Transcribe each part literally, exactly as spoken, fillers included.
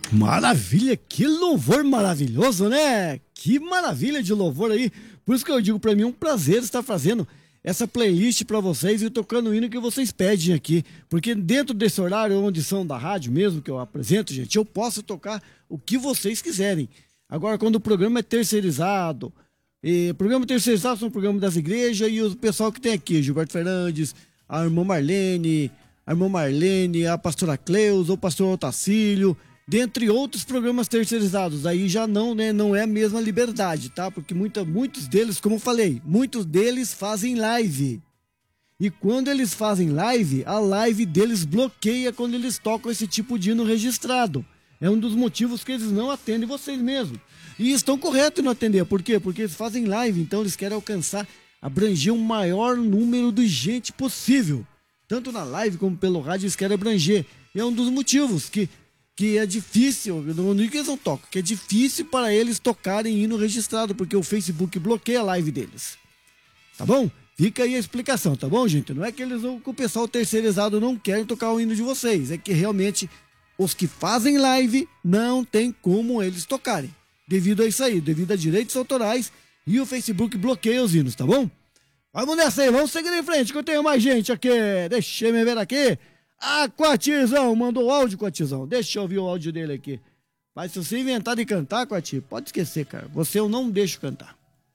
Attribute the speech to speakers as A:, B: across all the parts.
A: Maravilha, que louvor maravilhoso, né? Que maravilha de louvor aí. Por isso que eu digo, pra mim é um prazer estar fazendo essa playlist pra vocês e tocando o hino que vocês pedem aqui. Porque dentro desse horário, onde são da rádio mesmo, que eu apresento, gente, eu posso tocar o que vocês quiserem. Agora, quando o programa é terceirizado, e programa terceirizado são o programa das igrejas e o pessoal que tem aqui, Gilberto Fernandes, a irmã Marlene, a irmã Marlene, a pastora Cleusa, o pastor Otacílio, dentre outros programas terceirizados. Aí já não, né, não é a mesma liberdade, tá? Porque muita, muitos deles, como eu falei, muitos deles fazem live. E quando eles fazem live, a live deles bloqueia quando eles tocam esse tipo de hino registrado. É um dos motivos que eles não atendem vocês mesmos. E estão corretos em não atender. Por quê? Porque eles fazem live, então eles querem alcançar, abranger o maior número de gente possível. Tanto na live como pelo rádio eles querem abranger. E é um dos motivos que, que é difícil, não digo que eles não tocam, que é difícil para eles tocarem hino registrado, porque o Facebook bloqueia a live deles. Tá bom? Fica aí a explicação, tá bom, gente? Não é que eles que o pessoal terceirizado não querem tocar o hino de vocês, é que realmente os que fazem live não tem como eles tocarem. Devido a isso aí, devido a direitos autorais, e o Facebook bloqueia os hinos, tá bom? Vamos nessa aí, vamos seguir em frente, que eu tenho mais gente aqui. Deixa eu me ver aqui. Ah, Quatizão, mandou áudio, Quatizão. Deixa eu ouvir o áudio dele aqui. Mas se você inventar de cantar, Quati, pode esquecer, cara. Você eu não deixo cantar.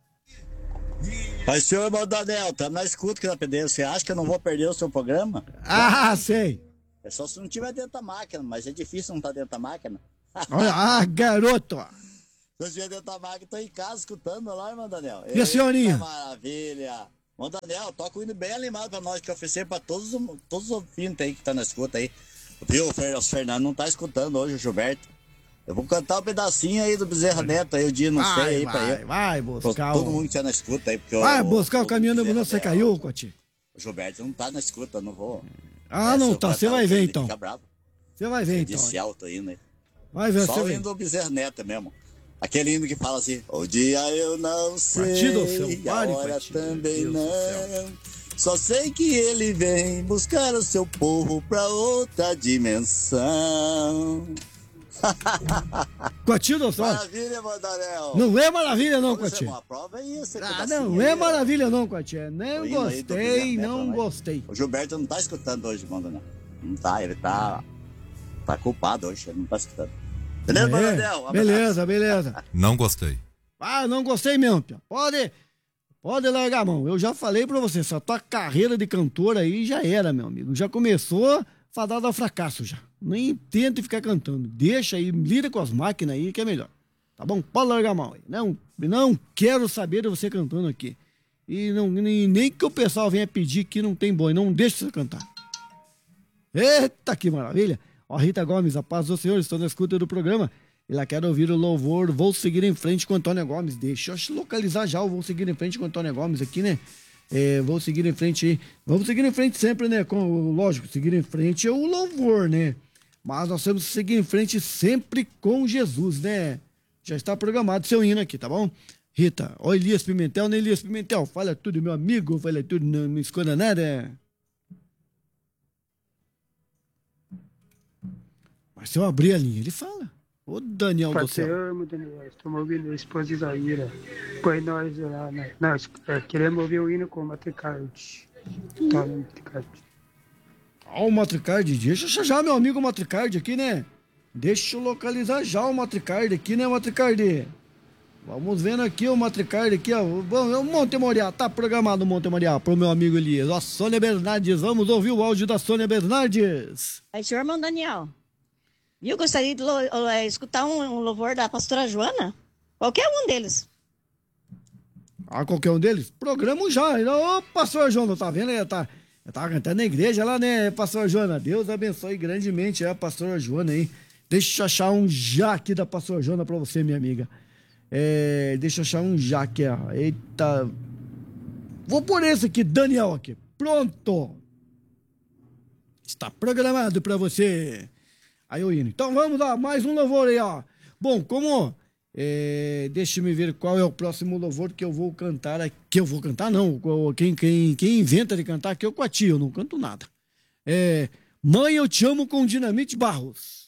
B: Mas, senhor Baldanel, tá na escuta que tá perdendo. Você acha que eu não vou perder o seu programa?
A: Ah, sei.
B: É só se não tiver dentro da máquina, mas é difícil não estar dentro da máquina.
A: Olha, ah, garoto.
B: Se eu estiver dentro da máquina, tô em casa escutando lá, irmão Daniel.
A: E a senhorinha?
B: Maravilha. Irmão Daniel, toca o hino bem animado pra nós, que eu ofereci pra todos, todos os ouvintes aí que tá na escuta aí. Viu, o Fernando não tá escutando hoje, o Gilberto. Eu vou cantar um pedacinho aí do Bezerra Neto aí, o dia não sei aí
A: vai,
B: pra ele.
A: Vai, buscar
B: todo
A: o...
B: mundo que tá na escuta aí. Porque
A: vai
B: o,
A: buscar o, o caminhão da ambulância, você caiu,
B: o,
A: Quati?
B: o Gilberto não tá na escuta, eu não vou.
A: Ah, é, não tá, você vai ver então. Você vai ver então.
B: Judicial, tô indo aí.
A: Vai ver,
B: só o hino do Bezerra Neto mesmo. Aquele hino que fala assim: o dia eu não sei,
A: seu
B: a hora também não. Só sei que ele vem buscar o seu povo pra outra dimensão.
A: Quatildo, só.
B: Maravilha, Mandarel.
A: Não é maravilha não, Quati.
B: A prova é isso.
A: Ah, não é maravilha não, Quati. Não gostei, não gostei.
B: O Gilberto não tá escutando hoje, Mandarel. Não tá, ele tá... Tá culpado hoje, ele não tá escutando. Beleza, é, Mandarel?
A: Beleza, beleza.
C: Não gostei.
A: Ah, não gostei mesmo, Pia. Pode... Pode largar a mão. Eu já falei pra você, essa tua carreira de cantor aí já era, meu amigo. Já começou fadada ao fracasso já. Nem tente ficar cantando. Deixa aí, lida com as máquinas aí que é melhor. Tá bom? Pode largar a mão aí. Não, não quero saber de você cantando aqui. E não, nem, nem que o pessoal venha pedir que não tem boi. Não deixa você cantar. Eita, que maravilha. Ó, Rita Gomes, a paz do Senhor, estou na escuta do programa. Ela quer ouvir o louvor, vou seguir em frente com Antônia Gomes. Deixa eu localizar já o vou seguir em frente com Antônia Gomes aqui, né? É, vou seguir em frente aí. Vamos seguir em frente sempre, né? Com, lógico, seguir em frente é o louvor, né? Mas nós temos que seguir em frente sempre com Jesus, né? Já está programado seu hino aqui, tá bom? Rita, ó Elias Pimentel, né, Elias Pimentel? Fala tudo, meu amigo, fala tudo, não me esconda nada. Mas se eu abrir a linha, ele fala. Ô Daniel do céu.
D: Eu amo, Daniel. Estamos ouvindo a esposa Isaíra. Pois nós lá, né? Nós é, queremos ouvir o hino com o Matricard. Tá, né, Matricard.
A: Ó, o Matricard. Deixa eu já meu amigo Matricard aqui, né? Deixa eu localizar já o Matricard aqui, né, Matricard? Vamos vendo aqui o Matricard aqui, ó. O Monte Moriá, tá programado o Monte Moriá pro meu amigo Elias. Ó, Sônia Bernardes, vamos ouvir o áudio da Sônia Bernardes.
E: Aí, senhor irmão Daniel. E eu gostaria de escutar um, um louvor da pastora Joana. Qualquer um deles.
A: Ah, qualquer um deles? Programa já. Ô, pastor Joana, tá vendo? Ela tá, ela tá cantando na igreja lá, né, pastor Joana? Deus abençoe grandemente a pastora Joana aí. Deixa eu achar um já aqui da pastora Joana pra você, minha amiga. É, deixa eu achar um já aqui, ó. Eita. Vou por esse aqui, Daniel aqui. Pronto. Está programado pra você. Aí o hino. Então vamos lá, mais um louvor aí, ó. Bom, como... É, deixa-me ver qual é o próximo louvor que eu vou cantar aqui. Que eu vou cantar, não. Quem, quem, quem inventa de cantar aqui é o Quati, eu não canto nada. É, Mãe, eu te amo com Dinamite Barros.